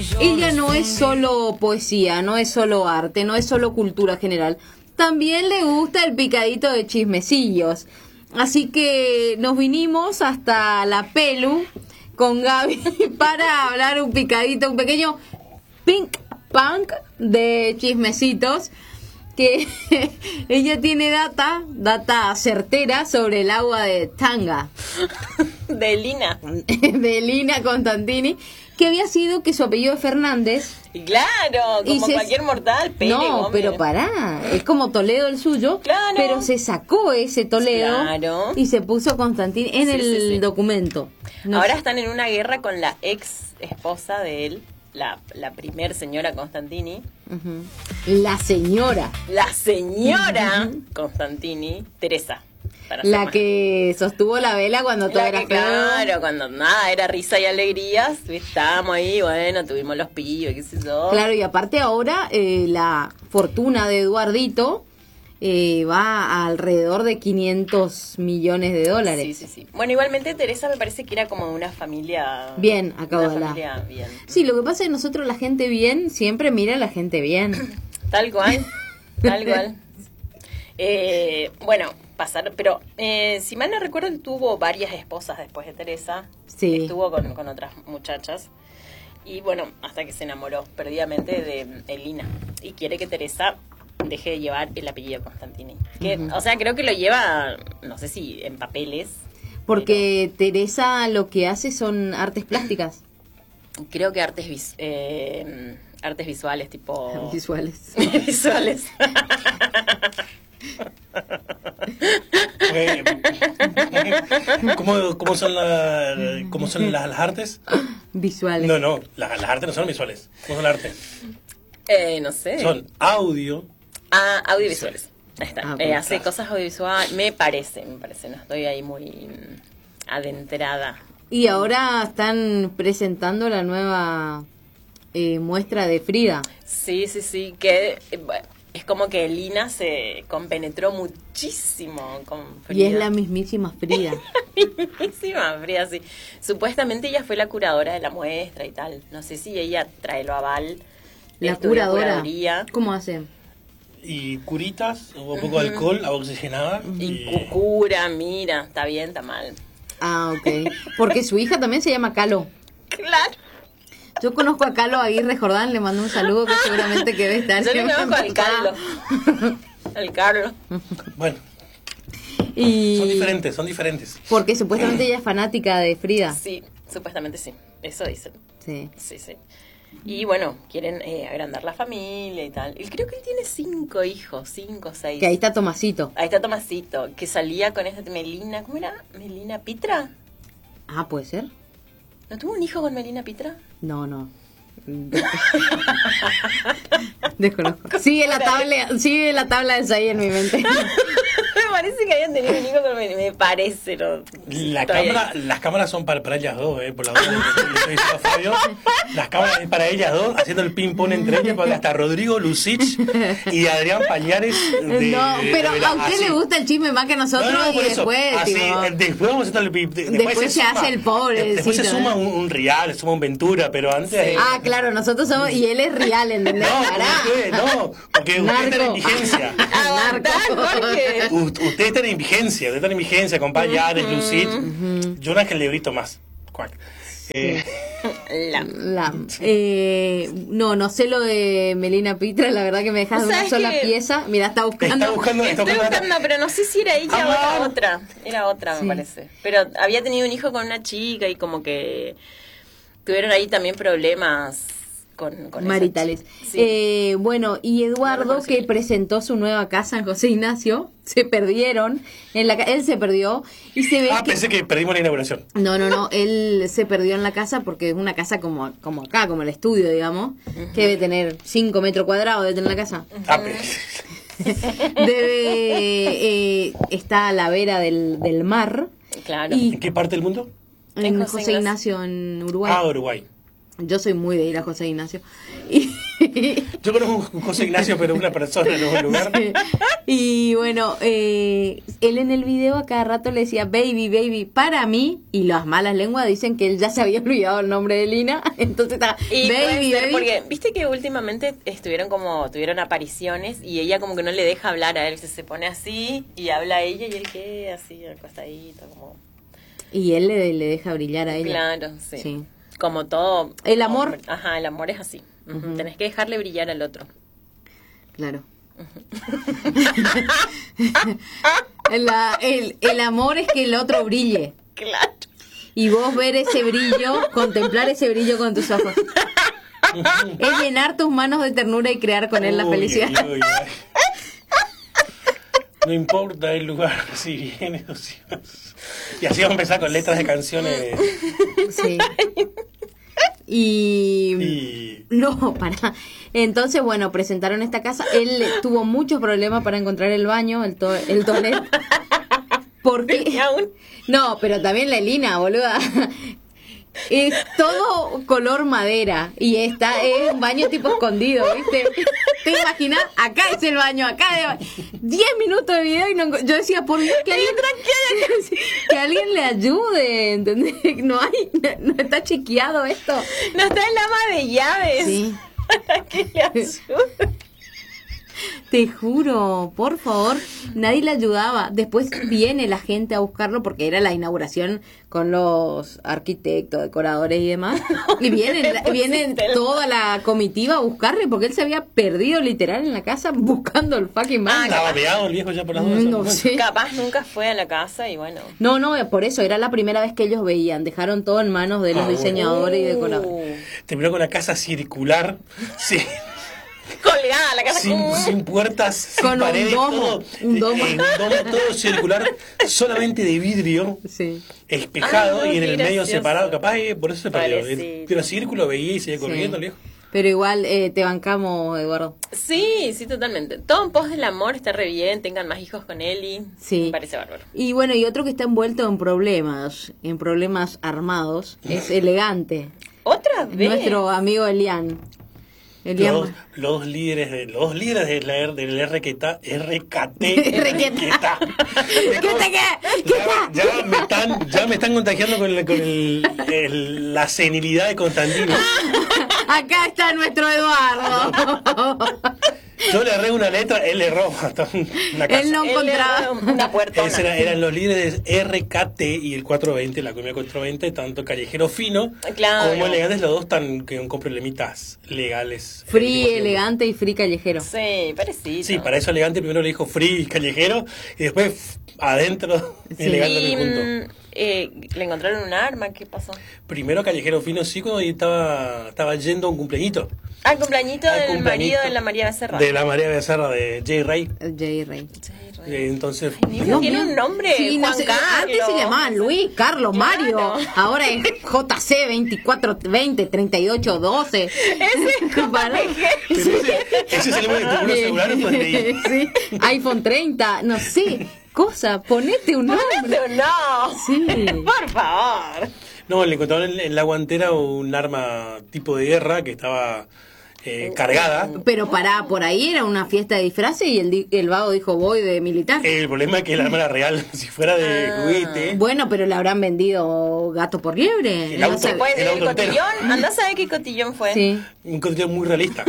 ella no es solo poesía, no es solo arte, no es solo cultura general. También le gusta el picadito de chismecillos. Así que nos vinimos hasta la Pelu con Gaby para hablar un picadito, un pequeño pink punk de chismecitos, que ella tiene data certera sobre el agua de Tanga. De Lina. De Lina Constantini, que había sido que su apellido es Fernández. Y claro, como cualquier mortal, Pele, no, hombre. pero pará, es como Toledo el suyo, claro. Pero se sacó ese Toledo, claro, y se puso Constantini en el documento. Ahora están en una guerra con la ex esposa de él, la primer señora Constantini. La señora Constantini, Teresa. La que sostuvo la vela cuando todo era feo. Claro, cuando nada era risa y alegrías, estábamos ahí, bueno, tuvimos los pibes, qué sé yo. Claro, y aparte ahora la fortuna de Eduardito va a alrededor de 500 millones de dólares. Sí. Bueno, igualmente Teresa me parece que era como una familia... Bien, acaudalada. Una familia bien. Sí, lo que pasa es que nosotros, la gente bien, siempre mira a la gente bien. Tal cual. Bueno, pero si mal no recuerdo, él tuvo varias esposas después de Teresa. Sí. Estuvo con otras muchachas. Y bueno, hasta que se enamoró perdidamente de Elina. Y quiere que Teresa deje de llevar el apellido Constantini. O sea, creo que lo lleva, no sé si en papeles. Porque Teresa lo que hace son artes plásticas. Creo que artes visuales, tipo... Visuales. Visuales. ¿Cómo son las artes? Visuales. No, las artes no son visuales. ¿Cómo son las artes? No sé. Son audiovisuales. Ahí está. Hace cosas audiovisuales, me parece. No estoy ahí muy adentrada. Y ahora están presentando la nueva muestra de Frida. Sí, que... es como que Lina se compenetró muchísimo con Frida. Y es la mismísima Frida. Mismísima Frida, sí. Supuestamente ella fue la curadora de la muestra y tal. No sé si ella trae lo aval. La curadora. Curaduría. ¿Cómo hace? Y curitas, un poco de alcohol, agua oxigenada. Y cura, mira, está bien, está mal. Ah, ok. Porque su hija también se llama Calo. Claro. Yo conozco a Carlos Aguirre Jordán, le mando un saludo que seguramente que debe estar. Yo le conozco al Carlos. Al Carlos. Bueno. Y son diferentes. Porque supuestamente ella es fanática de Frida. Sí, supuestamente sí. Eso dicen. Sí. Y bueno, quieren agrandar la familia y tal. Y creo que él tiene 5 hijos, 5 o 6. Que ahí está Tomasito. Que salía con esta Melina. ¿Cómo era? ¿Melina Pitra? Ah, ¿puede ser? ¿No tuvo un hijo con Melina Pitra? No. Desconozco. Sigue la tabla de ahí en mi mente. Me parece que habían tenido un hijo con me parece. ¿No? Las cámaras son para ellas dos, por la duda. Estoy diciendo a Fabio. Las cámaras es para ellas dos, haciendo el ping-pong entre ellas, porque hasta Rodrigo Lucich y Adrián Pañares. Pero a usted le gusta el chisme más que a nosotros, y después. Después vamos a estar después se hace el pobre. Después se suma un Real, se suma un Ventura, pero antes. Ah, claro, nosotros somos. Y él es Real, ¿entendés? No, porque usted está en vigencia. Narco. Usted está en vigencia, compañeros, Lucich. Yo no es que el librito más. Cuac. No sé lo de Melina Pitra, la verdad que me dejas una sola pieza. Mira, está buscando. Estoy buscando, pero no sé si era ella o era otra. Era otra, me parece. Pero había tenido un hijo con una chica y como que tuvieron ahí también problemas con maritales. Sí. Bueno, y Eduardo, que presentó su nueva casa en José Ignacio, se perdieron. Él se perdió y se ve pensé que perdimos la inauguración. No, él se perdió en la casa porque es una casa como acá, como el estudio, digamos, que debe tener 5 metros cuadrados, debe tener la casa. Está a la vera del mar. Claro. ¿En qué parte del mundo? En José Ignacio, en Uruguay. Uruguay. Yo soy muy de ir a José Ignacio. Y Yo conozco un José Ignacio, pero una persona, no un lugar. Y bueno, él en el video a cada rato le decía baby, baby, para mí, y las malas lenguas dicen que él ya se había olvidado el nombre de Lina, entonces estaba Y puede baby, ser baby. porque viste que últimamente tuvieron apariciones y ella como que no le deja hablar a él, se pone así y habla a ella y él queda así acostadito como... Y él le deja brillar a ella. Claro, sí. Sí. Como todo... El amor. hombre. Ajá, el amor es así. Tenés que dejarle brillar al otro. Claro. El amor es que el otro brille. Claro. Y vos ver ese brillo, contemplar ese brillo con tus ojos. Es llenar tus manos de ternura y crear con él la Uy, felicidad. uy, uy. No importa el lugar, si viene o si no. Y así vamos a empezar con letras de canciones. Sí. Y... No, para. Entonces, bueno, presentaron esta casa. Él tuvo muchos problemas para encontrar el baño, el toilet. Porque... Y aún- No, pero también la Elina, boluda. Es todo color madera y es un baño tipo escondido, ¿viste? ¿Te imaginas? Acá es el baño, acá 10 minutos de video y no, yo decía, por Dios, que alguien le ayude, ¿entendés? No está chequeado esto. No está el ama de llaves. Sí. Para que le ayude. Te juro, por favor, nadie le ayudaba. Después viene la gente a buscarlo porque era la inauguración con los arquitectos, decoradores y demás. Y viene toda la comitiva a buscarle porque él se había perdido literal en la casa buscando el fucking baño. Estaba meado el viejo ya por las dudas. No sé. Capaz nunca fue a la casa y bueno. No, por eso era la primera vez que ellos veían. Dejaron todo en manos de los bueno. diseñadores y decoradores. Terminó con una casa circular, sí, Colgada la casa. sin puertas, sin Con paredes, un domo, todo, un domo. un domo todo circular, solamente de vidrio, Sí. espejado Ay, no, y en el qué medio gracioso. separado, capaz por eso se perdió. Pobrecito. Pero círculo veía y seguía corriendo el viejo. Pero igual te bancamos, Eduardo. Sí, totalmente. Todo en pos del amor está re bien. Tengan más hijos con Eli. Sí. Me parece bárbaro. Y bueno, y otro que está envuelto en problemas armados, es Elegante. ¿Otra vez? Nuestro amigo Elian. Los dos líderes del RKT. Requeta. Ya me están contagiando con la senilidad de Constantino. Acá está nuestro Eduardo. Yo le erré una letra, él le erró una casa. Él no Él encontraba. era una puerta. Eran los líderes RKT y el 420, la comida 420, tanto Callejero Fino Claro. como Elegantes, los dos están con problemitas legales. Free, Elegante y free callejero. Sí, parecido. Sí, para eso Elegante primero le dijo Free Callejero y después adentro Sí. Elegante Y, junto. le encontraron un arma, ¿qué pasó? Primero Callejero Fino sí cuando estaba yendo a un cumpleañito. Al cumpleañito Al del cumpleañito marido de la María Becerra. De la María Becerra de J. Ray. J. Rey. Entonces, Dios, tiene un nombre, Sí, no Juan sé, Carlos. antes se llamaban Luis, Carlos, Claro. Mario. Ahora es JC 2420 38 12. Ese es como Para- pero ese es el número de tu celular o tu DNI. Sí, iPhone 30, no sé, cosa, ponete un nombre. No, Sí. por favor. No, le encontraron en la guantera un arma tipo de guerra que estaba cargada. Pero pará, por ahí era una fiesta de disfraces y el vago dijo voy de militar. El problema es que el arma era real. Si fuera de juguete. Bueno, pero le habrán vendido gato por liebre. El No auto. sé. Puede ser El el auto entero. cotillón. Andá a saber qué cotillón fue. Sí. Un contenido muy realista.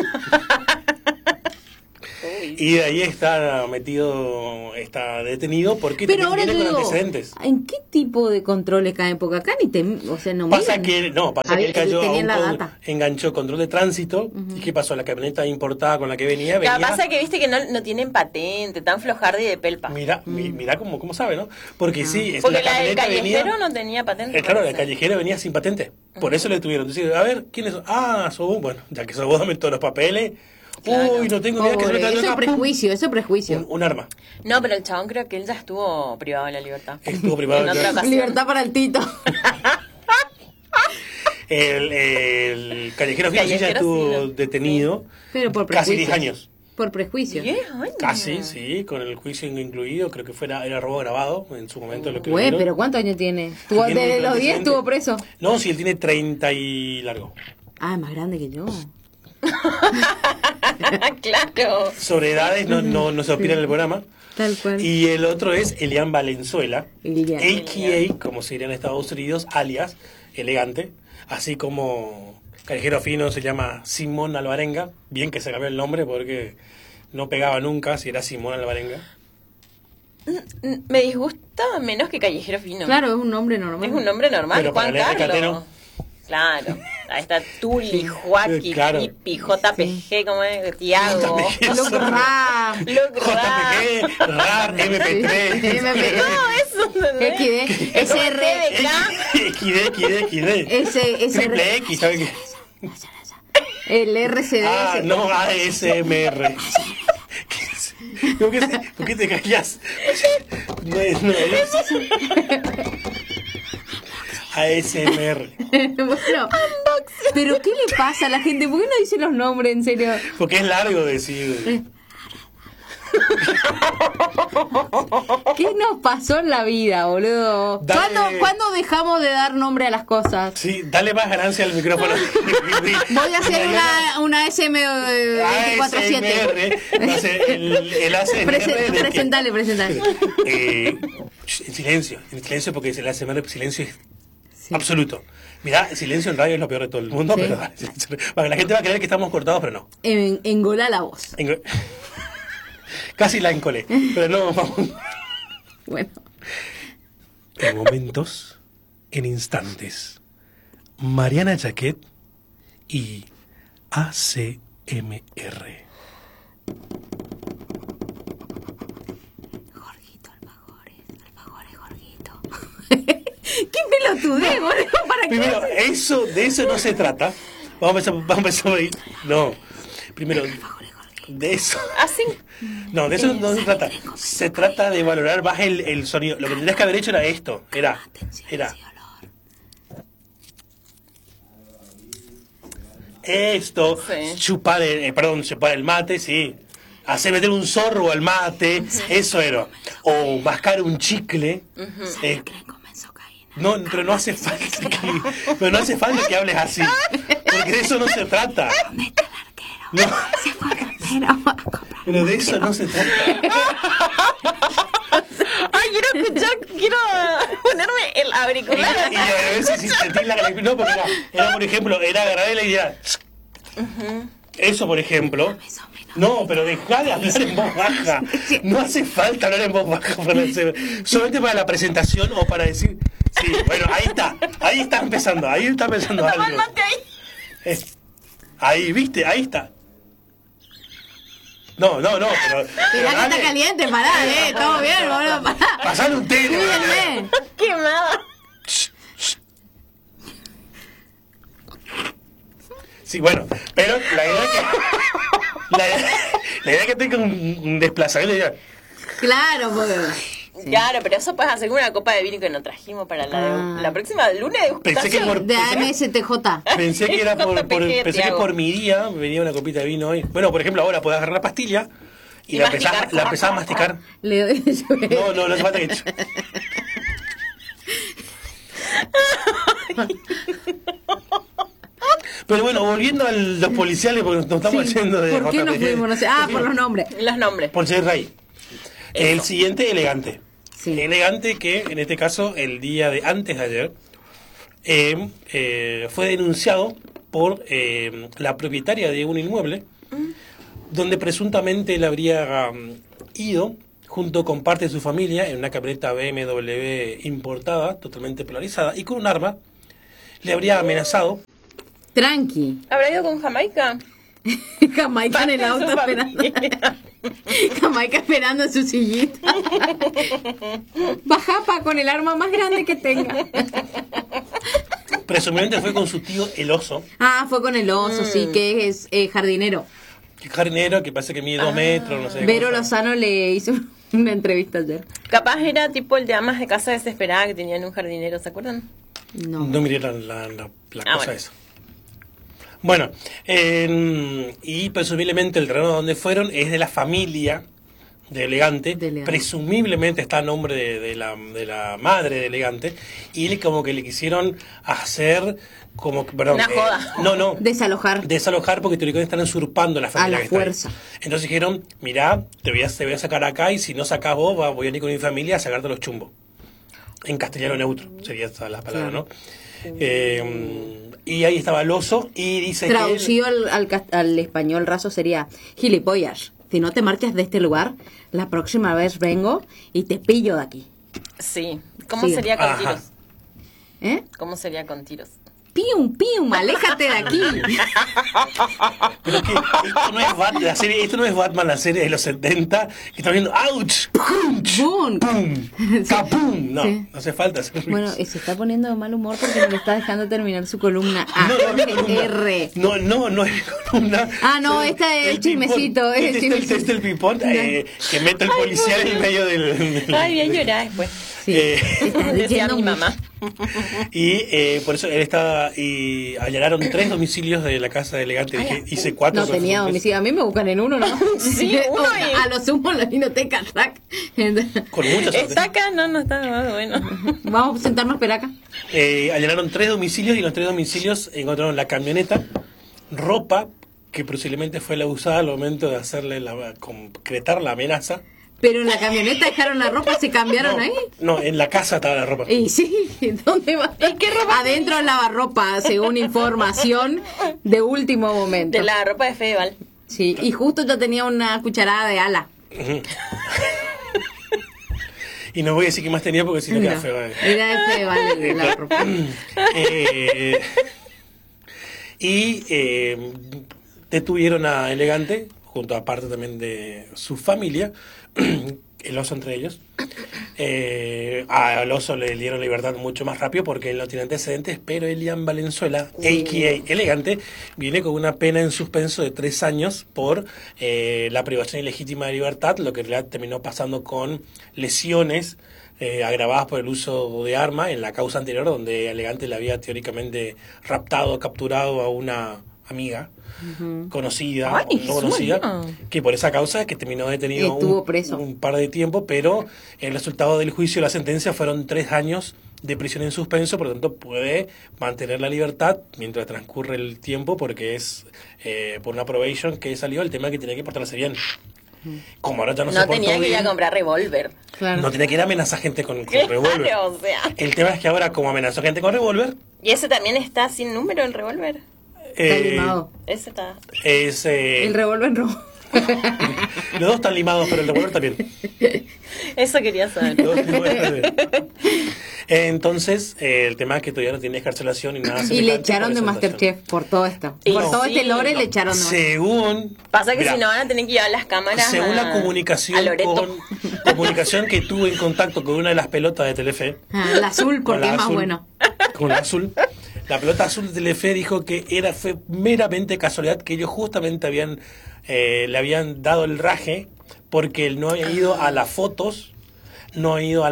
Uy. Y de ahí está detenido porque Pero también ahora viene yo con digo, antecedentes. ¿en qué tipo de controles caen? Porque acá ni te, o sea, no Pasa miran. que él cayó a tenían la un data. enganchó control de tránsito. ¿Y qué pasó? La camioneta importada con la que venía Lo que pasa es que viste que no tienen patente, tan flojardi de pelpa. Mira cómo sabe, ¿no? Porque sí, Porque la del camioneta venía. callejero no tenía patente. Claro, la parece. callejera venía sin patente. Por eso le tuvieron. Entonces, a ver, ¿quién es? Ah, sos vos. Bueno, ya que sos vos, dame todos los papeles. Claro. Uy, no tengo idea que se Pobre, me cayó eso es acá. prejuicio, eso es prejuicio. Un arma. No, pero el chabón creo que él ya estuvo privado de la libertad. Estuvo privado En de otra la- ocasión. Libertad para el Tito. El callejero Fino sí ya Callejero estuvo sí, detenido. Pero por Casi prejuicio. 10 años. Por prejuicio. 10 años. Casi, sí, con el juicio incluido. Creo que era robo grabado en su momento. Lo que Güey, vieron. pero ¿cuántos años tiene? Tiene Desde un los 10 antecedente. estuvo preso. No, si él tiene 30 y largo. Ah, es más grande que yo. Claro. Sobre edades no se opina en el programa. Tal cual. Y el otro es Elian Valenzuela, Elian. a.k.a., como se diría en Estados Unidos, alias Elegante, así como Callejero Fino se llama Simón Alvarenga, bien que se cambió el nombre porque no pegaba nunca si era Simón Alvarenga. Me disgusta menos que Callejero Fino. Claro, es un nombre normal. Es un nombre normal, Pero Juan para leer Carlos. Cateno. Claro. Ahí está Tuli, Joaquín, Claro. Pipi, JPG, como es, Tiago. JPG. Loco Ra. JPG, RAR, MP3. MP3. No, eso no es. XD, SR, XD. Triple X, ¿sabes qué? el RCD. Ah, no, ASMR. ¿Por qué te callas? No es. ASMR. Bueno, pero ¿qué le pasa a la gente? ¿Por qué no dice los nombres, en serio? Porque es largo decir. ¿Qué nos pasó en la vida, boludo? Dale. ¿Cuándo dejamos de dar nombre a las cosas? Sí, dale más ganancia al micrófono. Voy a hacer una SM 24/7. ASMR. Va a ser el ASMR. Presentale. En silencio, porque el ASMR silencio es absoluto. Mirá, silencio en radio es lo peor de todo el mundo, Sí. pero bueno, la gente va a creer que estamos cortados, pero no. Engolá la voz. Casi la encolé, pero no, vamos. Bueno. En momentos, en instantes, Mariana Jaquet y ACMR. Jorgito, alfajores, Jorgito. ¿Qué pelotudez, boludo? ¿Para qué? Primero, de eso no se trata. Vamos a empezar por ahí. No. Primero, de eso. Así. No, de eso no se trata. Se trata de valorar más el sonido. Lo que tendrías que haber hecho era esto. Era. Esto. Sí. Chupar el mate, sí. Hacer meter un zorro al mate. Eso era. O mascar un chicle. No, pero no hace falta que hables así. Porque de eso no se trata. No. Pero de eso no se trata. Ay, quiero ponerme el auricular. Y a ver si sentís la. No, porque era, por ejemplo, era agarrar la idea. Eso, por ejemplo. No, pero dejá de hablar en voz baja. No hace falta hablar en voz baja solamente para la presentación o para decir. Sí, bueno, ahí está empezando algo. Ahí, ¿viste? Ahí está. No, pero Mirá que está dale. caliente, pará, todo bien, boludo, pará. Pasale un té. Cuídenme. Quemada. Sí, bueno, pero la idea que tenga un desplazamiento ya. Claro, porque... Claro, pero eso puedes hacer con una copa de vino que nos trajimos para la próxima luna de Pensé que degustación. de AMSTJ. Pensé que era JPG, pensé que Tiago. por mi día venía una copita de vino hoy. Bueno, por ejemplo, ahora podés agarrar la pastilla y Y la masticar. empezás a masticar. Le doy No hace falta que... Pero bueno, volviendo a los policiales, porque nos estamos haciendo de ¿Por qué nos JPG. fuimos? No sé. Por los nombres. Los nombres. Por ser rey. El siguiente, Elegante. Sí. Elegante que, en este caso, el día de antes de ayer, fue denunciado por la propietaria de un inmueble, donde presuntamente él habría ido junto con parte de su familia en una camioneta BMW importada, totalmente polarizada, y con un arma le habría amenazado. Tranqui. ¿Habrá ido con Jamaica? Jamaica en el Parte de auto su esperando. familia. Jamaica esperando en su sillita. Bajapa con el arma más grande que tenga. Presumiblemente fue con su tío el oso, Ah, fue con el oso, sí, que es jardinero. que es jardinero, que parece que mide 2 metros, no sé. Vero cómo está. Lozano le hizo una entrevista ayer. Capaz era tipo el de amas de casa desesperada que tenían un jardinero, ¿se acuerdan? No. No miraron la cosa bueno. esa. Bueno, y presumiblemente el terreno donde fueron es de la familia de Elegante, De Elegante. presumiblemente está a nombre de la madre de Elegante, y le, como que le quisieron hacer como perdón, Una joda. no Desalojar. porque teóricamente están usurpando la familia A la que está ahí. fuerza. Entonces dijeron, mirá, te voy a sacar acá, y si no sacás vos, voy a ir con mi familia a sacarte los chumbos. En castellano neutro sería esa la palabra, Claro. ¿no? Y ahí estaba el oso, y dice Traducido al español raso sería: gilipollas, si no te marchas de este lugar, la próxima vez vengo y te pillo de aquí. Sí. ¿Cómo Sí. sería con Ajá. tiros? ¿Eh? ¿Cómo sería con tiros? Pium, aléjate de aquí. Pero que esto no es Batman, esto no es Batman, la serie de los 70, que está viendo ¡ouch! ¡Punch! Boom. ¡Pum! Sí. ¡Capum! No, Sí. no hace falta hacer Bueno, ruidos. se está poniendo de mal humor porque no le está dejando terminar su columna A. R. No es columna. Ah, no, esta es el chismecito, es el Este chismecito. es el pipón que mete el policía en medio del... Ay, voy a llorar después. Sí. Estás Decía diciendo mi mucho. mamá. Y por eso él estaba... Y allanaron 3 domicilios de la casa de Elegante. Dije, hice 4. No tenía domicilio. A mí me buscan en uno, ¿no? Sí, uno O y- a lo sumo en la biblioteca. Tac. Con mucha suerte. ¿Está acá? No está. Bueno. Vamos a sentarnos a esperar acá. Allanaron 3 domicilios, y en los 3 domicilios encontraron la camioneta, ropa que posiblemente fue la usada al momento de hacerle concretar la amenaza. Pero en la camioneta dejaron la ropa, se cambiaron ahí. No, en la casa estaba la ropa. Y sí, ¿dónde va a estar? ¿Y qué ropa Adentro del lavarropa, según información de último momento. De la ropa de Fedeval. Sí, y justo yo tenía una cucharada de ala. Y no voy a decir qué más tenía porque si no queda No, feo. era de Fedeval de la ropa. Detuvieron a Elegante, junto a parte también de su familia, el oso entre ellos. Al oso le dieron libertad mucho más rápido porque él no tiene antecedentes, pero Elian Valenzuela, a.k.a. Elegante, viene con una pena en suspenso de 3 años por la privación ilegítima de libertad, lo que en realidad terminó pasando con lesiones agravadas por el uso de arma en la causa anterior, donde Elegante le había teóricamente raptado, capturado a una amiga conocida Ay, o no conocida, suena. que por esa causa es que terminó detenido Estuvo preso. un par de tiempo, pero el resultado del juicio, la sentencia, fueron 3 años de prisión en suspenso, por lo tanto puede mantener la libertad mientras transcurre el tiempo, porque es por una probation que salió, el tema que tenía que portarse bien. Como ahora ya no se No portó tenía que ir a bien, comprar revólver. Claro. no tenía que ir a amenazar gente con revólver. Claro, o sea. El tema es que ahora, como amenazó gente con revólver, ¿Y ese también está sin número el revólver? Está limado. Ese está. es El revólver rojo. los dos están limados, pero el revólver también. Eso quería saber. Los dos también. Entonces, el tema es que todavía no tiene escarcelación y nada Y le semejante echaron por de esa Masterchef por todo esto. Y Por todo sí, este lore no. le echaron de Masterchef. Según Pasa que mirá, si no van a tener que llevar las cámaras según la a comunicación Loreto. comunicación que tuve en contacto con una de las pelotas de Telefe, Ah, el azul, con porque la es más azul, bueno. con la azul, la pelota azul de Telefe dijo que fue meramente casualidad que ellos justamente le habían dado el raje porque él no había ido a las fotos, no ha ido a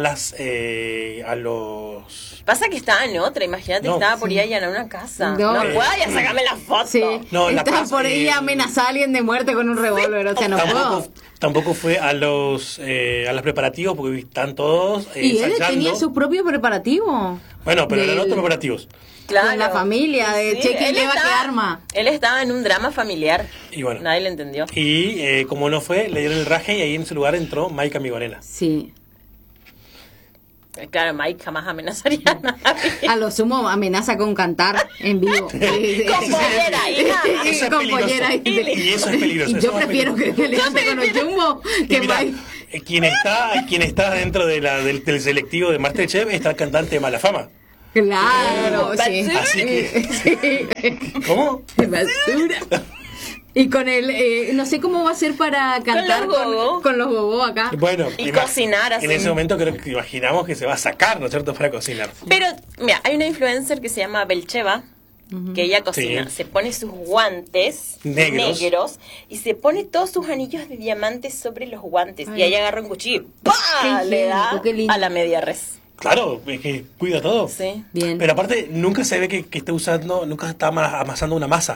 los... Pasa que estaba en otra, imagínate, No, estaba por ir a allanar una casa. No. No, puedo ya sacarme la foto. Sí, No, la estaba paz, por ahí a amenazar a alguien de muerte con un revólver, o sea, no puedo. Tampoco fue a los preparativos porque están todos Y él ensayando. tenía su propio preparativo. Bueno, pero eran Del- otros preparativos. Claro. Con la familia, de che, ¿quién él lleva qué estaba- arma? Él estaba en un drama familiar. Y bueno. Nadie le entendió. Y como no fue, le dieron el raje y ahí en ese lugar entró Maika Migorena. Sí. Claro, Mike jamás amenazaría a nadie. A lo sumo amenaza con cantar en vivo. Con pollera y nada. Eso es Con peligroso. pollera Y eso es peligroso. Y eso yo es más prefiero peligroso. que le ande con los chumbo Y que mira, Mike. quien está dentro del selectivo de Masterchef está el cantante de Mala Fama. Claro, sí. Así que- Sí. ¿Cómo? Basura. Y con el, no sé cómo va a ser para cantar los gogó. con los gogó acá. Bueno, Y cocinar así. En ese momento creo que imaginamos que se va a sacar, ¿no es cierto?, para cocinar. Pero, mira, hay una influencer que se llama Belcheva, que ella cocina. Sí. Se pone sus guantes Negros. y se pone todos sus anillos de diamantes sobre los guantes. Ay. Y ahí agarra un cuchillo y ¡pah! Qué Le da higiénico, qué lindo. a la media res. Claro, es que cuida todo. Sí. Bien. Pero aparte, nunca se ve que esté usando, nunca está amasando una masa.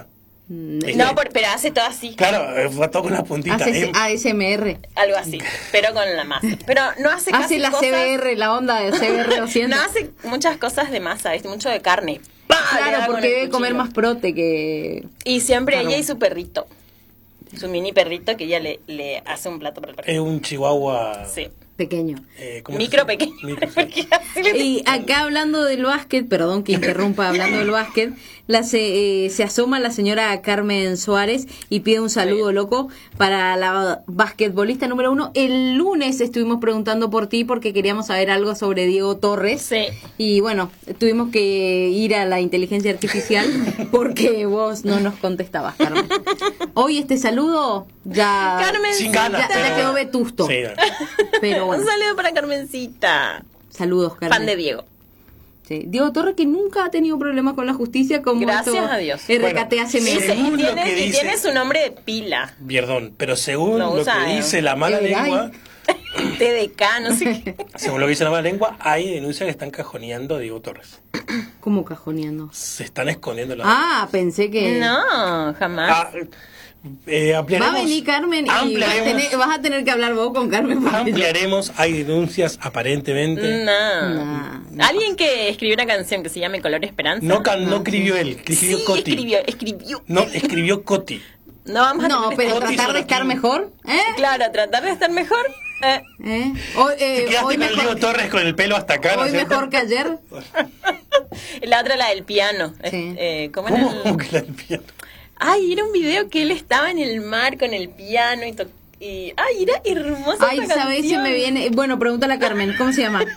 No, pero hace todo así. Claro, va todo con la puntita. Hace ASMR. Algo así, pero con la masa. Pero no hace casi Hace la cosas, CBR, la onda de CBR 200. no hace muchas cosas de masa, ¿viste? Mucho de carne. ¡Pah! Le da Claro, con porque el debe comer cuchillo. más prote que... Y siempre Claro. ella y su perrito. Su mini perrito que ella le hace un plato para el perrito. Es un chihuahua. Sí. pequeño. ¿cómo Micro se llama? pequeño. Micro. Porque así le- Y acá hablando del básquet, perdón que interrumpa, hablando del básquet, se asoma la señora Carmen Suárez y pide un saludo loco para la basquetbolista número 1. El lunes estuvimos preguntando por ti porque queríamos saber algo sobre Diego Torres. Sí. Y bueno, tuvimos que ir a la inteligencia artificial porque vos no nos contestabas, Carmen. Hoy este saludo ya, Carmen, Sin ganas, ya pero- quedó vetusto. Sí, Pero bueno, Un saludo para Carmencita. saludos, Carmen. Fan de Diego. Sí. Diego Torres, que nunca ha tenido problemas con la justicia como Gracias esto a Dios. RKT Bueno, hace sí, meses. según y lo tiene, que y dice- tiene su nombre de pila. Perdón, pero según Lo lo usa, que dice la mala Ay. lengua, TDK, no sé qué. según lo que dice la mala lengua, hay denuncias que están cajoneando a Diego Torres. ¿Cómo cajoneando? Se están escondiendo las Pensé que... No, jamás. ampliaremos, Va a venir Carmen y ampliaremos, vas a tener que hablar vos con Carmen. porque yo- ampliaremos, hay denuncias aparentemente. No. No. Alguien que escribió una canción que se llama Color Esperanza. No, no escribió él, escribió Sí, Coti. escribió. No, escribió Coti. No vamos a No, tener pero esta- Coti tratar de solo estar tiene- mejor, ¿eh? Claro, tratar de estar mejor. Hoy, Te quedaste hoy con el Diego mejor, Torres con el pelo hasta acá, ¿no hoy es cierto? mejor que ayer. La otra, la del piano. Sí. ¿Cómo era? ¿Cómo que la piano? Ay, era un video que él estaba en el mar con el piano y ay, era hermosa Ay, esa ¿sabés? Se canción. me viene... Bueno, pregúntale a Carmen, ¿cómo se llama?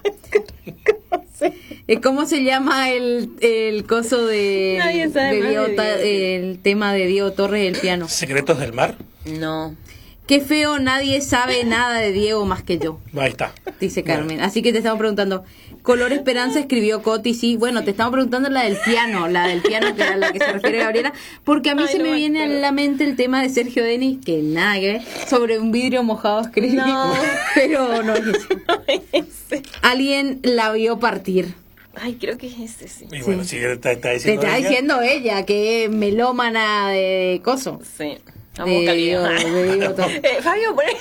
¿Cómo se llama el coso de, Nadie sabe de más Diego de Ta- Diego. el tema de Diego Torres, el piano? Secretos del mar. No. Qué feo, nadie sabe nada de Diego más que yo, Ahí está. dice Carmen. Así que te estamos preguntando. Color Esperanza escribió Coti, sí. Bueno, te estamos preguntando la del piano que era la que se refiere Gabriela, porque a mí Ay, se no me me viene a acuerdo. la mente el tema de Sergio Denis, que nada que ver, sobre un vidrio mojado escribí, No. pero no es eso. Ese. Alguien la vio partir. Ay, creo que es ese, sí. Y bueno, si está Te diciendo está ella, diciendo ella que es melómana de coso. Sí. Vamos a buscar Diego- video. de Diego Torres. Fabio, poné.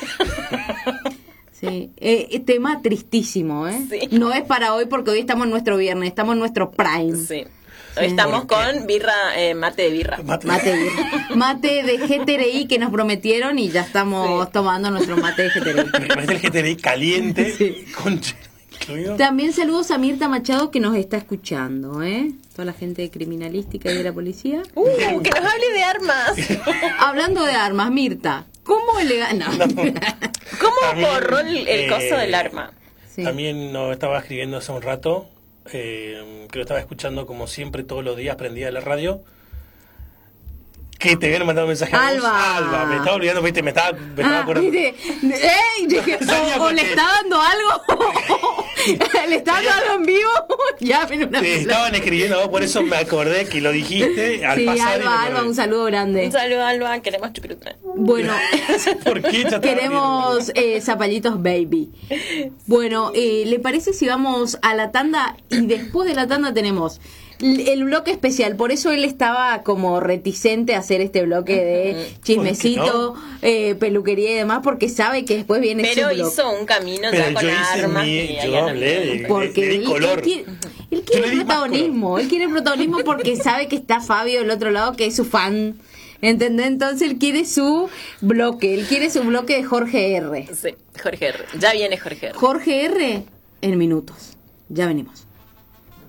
Sí, tema tristísimo, ¿eh? Sí. No es para hoy porque hoy estamos en nuestro viernes, estamos en nuestro prime. Sí. Hoy estamos ¿Por qué? con birra, mate de birra. Mate. Mate de GTRI que nos prometieron y ya estamos Sí. tomando nuestro mate de GTRI. Imagínate el GTRI caliente Sí. con chelo incluido. También saludos a Mirta Machado que nos está escuchando, ¿eh? Toda la gente de criminalística y de la policía. Que nos hable de armas. Hablando de armas, Mirta, ¿cómo no. ¿Cómo También, borró el coso del arma? Sí. También nos estaba escribiendo hace un rato, que lo estaba escuchando como siempre todos los días, prendida la radio. Que te habían mandado un mensaje a vos. Alba. Alba, me estaba olvidando, viste, me estaba acordando. ¿viste? Dije, Sabía o por le qué. está dando algo, le está dando algo en vivo, llamen una Te estaban escribiendo a vos, por eso me acordé que lo dijiste al Sí, pasar. y me Alba, acordé. un saludo grande. Un saludo, Alba. Queremos chucrután. Bueno, ¿Por qué? Ya estaba queremos zapallitos baby. Bueno, ¿le parece si vamos a la tanda? Y después de la tanda tenemos el bloque especial. Por eso él estaba como reticente a hacer este bloque de chismecito, peluquería y demás, porque sabe que después viene Pero su bloque. hizo un camino Pero ya con yo hice armas. mi- y yo allá hablé también. de- Porque le di color. él Yo quiere le di más protagonismo, él quiere protagonismo porque sabe que está Fabio del otro lado, que es su fan, ¿entendés? Entonces él quiere su bloque de Jorge R. Sí, Jorge R. Ya viene Jorge R. Jorge R en minutos, ya venimos.